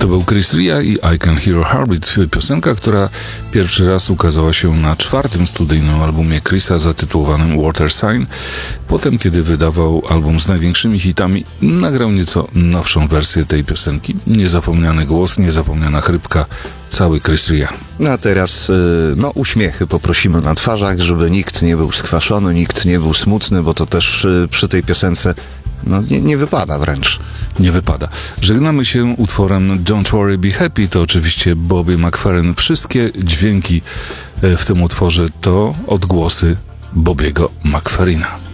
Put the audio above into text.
był Chris Ria i I Can Hear a Heartbeat, piosenka, która pierwszy raz ukazała się na 4. studyjnym albumie Chrisa zatytułowanym Water Sign. Potem, kiedy wydawał album z największymi hitami, nagrał nieco nowszą wersję tej piosenki. Niezapomniany głos, niezapomniana chrypka, cały Chris Ria. No a teraz uśmiechy poprosimy na twarzach, żeby nikt nie był skwaszony, nikt nie był smutny, bo to też przy tej piosence nie wypada wręcz. Nie wypada. Żegnamy się utworem Don't Worry, Be Happy. To oczywiście Bobby McFerrin. Wszystkie dźwięki w tym utworze to odgłosy Bobbiego McFerrina.